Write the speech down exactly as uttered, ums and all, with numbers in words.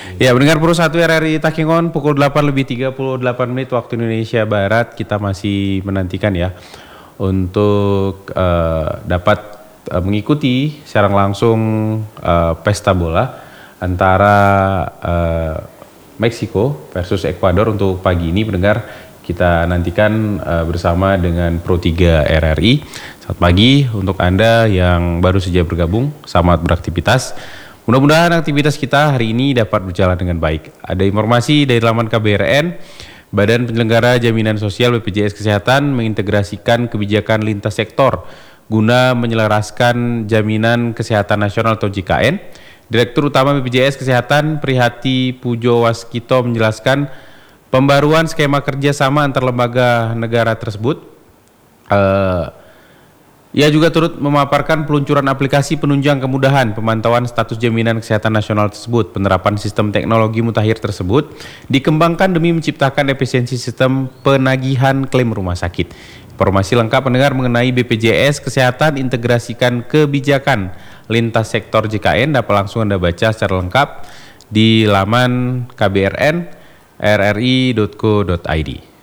Ya, mendengar Pro satu R R I Takengon pukul delapan lebih tiga puluh delapan menit waktu Indonesia Barat, kita masih menantikan ya untuk uh, dapat uh, mengikuti secara langsung uh, pesta bola antara uh, Meksiko versus Ekuador untuk pagi ini. Pendengar, kita nantikan uh, bersama dengan Pro tiga R R I. Selamat pagi untuk Anda yang baru saja bergabung, selamat beraktivitas. Mudah-mudahan aktivitas kita hari ini dapat berjalan dengan baik. Ada informasi dari laman K B R N, Badan Penyelenggara Jaminan Sosial B P J S Kesehatan mengintegrasikan kebijakan lintas sektor guna menyelaraskan Jaminan Kesehatan Nasional atau J K N. Direktur Utama B P J S Kesehatan Prihati Pujo Waskito menjelaskan pembaruan skema kerjasama antar lembaga negara tersebut. Uh, Ia juga turut memaparkan peluncuran aplikasi penunjang kemudahan pemantauan status jaminan kesehatan nasional tersebut. Penerapan sistem teknologi mutakhir tersebut dikembangkan demi menciptakan efisiensi sistem penagihan klaim rumah sakit. Informasi lengkap pendengar mengenai B P J S Kesehatan integrasikan kebijakan lintas sektor J K N dapat langsung Anda baca secara lengkap di laman K B R N r r i dot co dot i d.